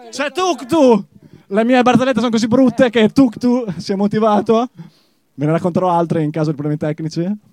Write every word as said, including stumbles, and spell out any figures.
C'è Tuktu! Le mie barzellette sono così brutte che Tuktu si è motivato. Ve ne racconterò altre in caso di problemi tecnici.